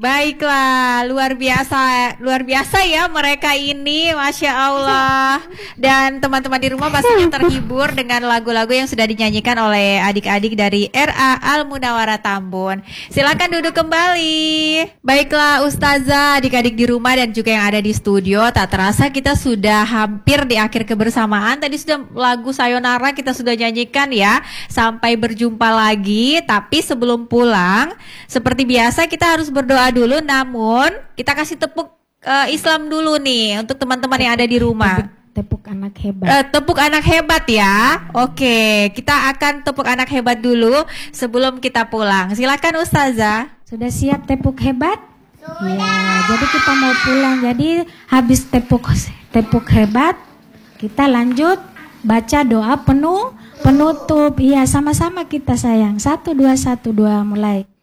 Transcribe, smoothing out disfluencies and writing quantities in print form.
Baiklah, luar biasa ya mereka ini, Masya Allah. Dan teman-teman di rumah pastinya terhibur dengan lagu-lagu yang sudah dinyanyikan oleh adik-adik dari RA Al Munawwarah Tambun. Silakan duduk kembali. Baiklah Ustazah, adik-adik di rumah dan juga yang ada di studio, tak terasa kita sudah hampir di akhir kebersamaan. Tadi sudah lagu Sayonara kita sudah nyanyikan ya. Sampai berjumpa lagi, tapi sebelum pulang, seperti biasa kita harus berdoa dulu, namun kita kasih tepuk Islam dulu nih untuk teman-teman yang ada di rumah. Tepuk anak hebat. Tepuk anak hebat ya. Oke, kita akan tepuk anak hebat dulu sebelum kita pulang. Silakan Ustazah. Sudah siap tepuk hebat? Sudah. Ya, jadi kita mau pulang. Jadi habis tepuk hebat, kita lanjut baca doa penutup. Iya, sama-sama kita sayang. 1 2 1 2 mulai.